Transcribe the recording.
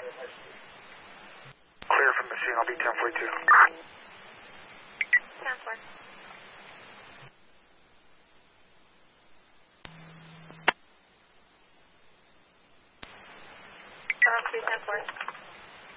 Clear from the scene, I'll be 1042. 10-4. Clear 10-4.